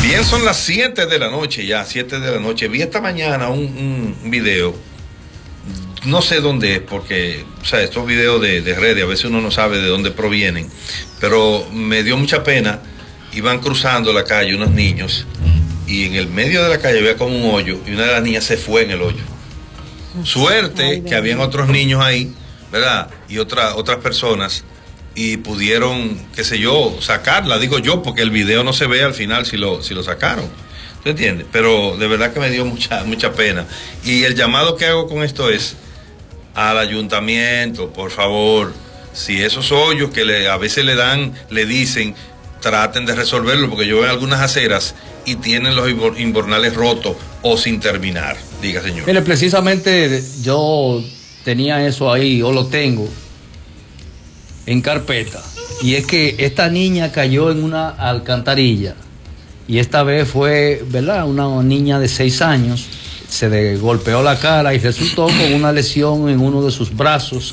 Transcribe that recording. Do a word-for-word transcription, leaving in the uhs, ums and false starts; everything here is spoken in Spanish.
Bien, son las siete de la noche ya, siete de la noche. Vi esta mañana un, un video, no sé dónde es, porque, o sea, estos videos de, de redes, a veces uno no sabe de dónde provienen, pero me dio mucha pena. Iban cruzando la calle unos niños y en el medio de la calle había como un hoyo y una de las niñas se fue en el hoyo. Suerte que habían otros niños ahí, ¿verdad? Y otra, otras personas, y pudieron, qué sé yo, sacarla, digo yo, porque el video no se ve al final si lo, si lo sacaron. ¿Tú entiendes? Pero de verdad que me dio mucha, mucha pena. Y el llamado que hago con esto es al ayuntamiento, por favor, si esos hoyos que le, a veces le dan, le dicen, traten de resolverlo, porque yo veo en algunas aceras y tienen los invernales rotos o sin terminar. Diga, señor. Mire, precisamente yo tenía eso ahí, o lo tengo en carpeta, y es que esta niña cayó en una alcantarilla, y esta vez fue, ¿verdad?, una niña de seis años, se de, golpeó la cara y resultó con una lesión en uno de sus brazos